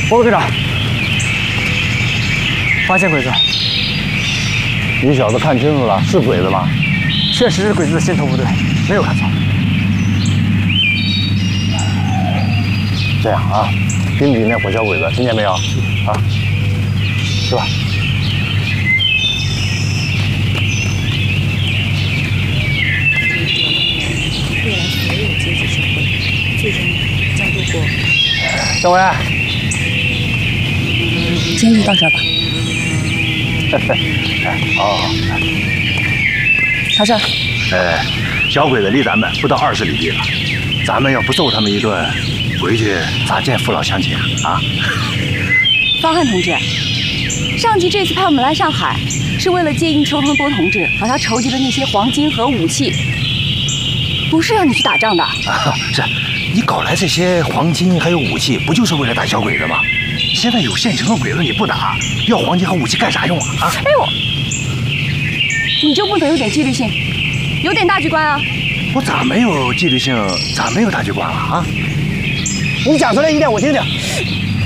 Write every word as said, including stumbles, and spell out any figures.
报告队长，发现鬼子。 你小子看清楚了，是鬼子吗？ 确实是鬼子的先头部队，没有看错。 这样啊，盯紧那火小鬼子，听见没有？啊，是吧？ 政委， 今天就到这儿吧。 哦， 到这儿。 哎，小鬼子离咱们不到二十里地了，咱们要不揍他们一顿，回去咋见父老乡亲啊？啊！ 方汉同志，上级这次派我们来上海，是为了接应邱恒波同志把他筹集的那些黄金和武器，不是让你去打仗的。 啊，是。 你搞来这些黄金还有武器，不就是为了打小鬼子吗？现在有现成的鬼子你不打，要黄金和武器干啥用啊？啊！ 哎呦，你就不能有点纪律性，有点大局观啊？ 我咋没有纪律性？咋没有大局观了啊？ 你讲出来一点我听听。